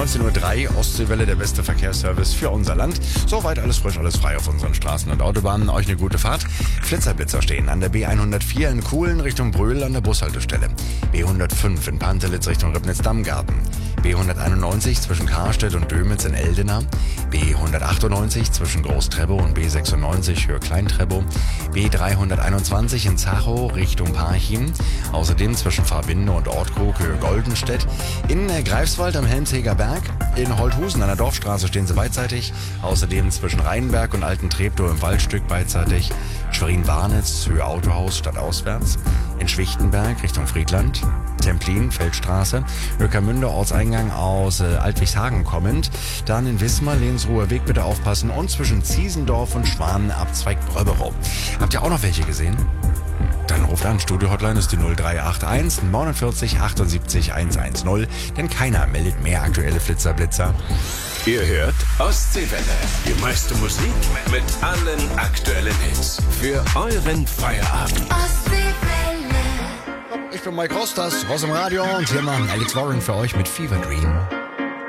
19.03 Uhr, Ostseewelle, der beste Verkehrsservice für unser Land. Soweit alles frisch, alles frei auf unseren Straßen und Autobahnen. Euch eine gute Fahrt. Flitzerblitzer stehen an der B104 in Kuhlen Richtung Brühl an der Bushaltestelle. B105 in Pantelitz Richtung Ribnitz-Dammgarten. B191 zwischen Karstedt und Dömitz in Eldena. B198 zwischen Großtrebow und B96 Höhe Kleintrebow. B321 in Zachow Richtung Parchim. Außerdem zwischen Farbinde und Ortkrug Höhe Goldenstedt. In Greifswald am Helmsheger Berg. In Holthusen an der Dorfstraße stehen sie beidseitig. Außerdem zwischen Rheinberg und Alten Treptow im Waldstück beidseitig. Schwerin-Warnitz Höhe Autohaus stadtauswärts. In Schwichtenberg Richtung Friedland. Templin, Feldstraße, Höckermünde, Ortseingang aus Altwichshagen kommend. Dann in Wismar, Lehnsruher Weg bitte aufpassen und zwischen Ziesendorf und Schwanen abzweigt Bröberow. Habt ihr auch noch welche gesehen? Dann ruft an, Studio-Hotline ist die 0381 49 78 110, denn keiner meldet mehr aktuelle Flitzerblitzer. Ihr hört Ostseewelle, die meiste Musik mit allen aktuellen Hits für euren Feierabend. Ostseewelle. Ich bin Mike Rostas, Ross im Radio und hier mal Alex Warren für euch mit Fever Dream.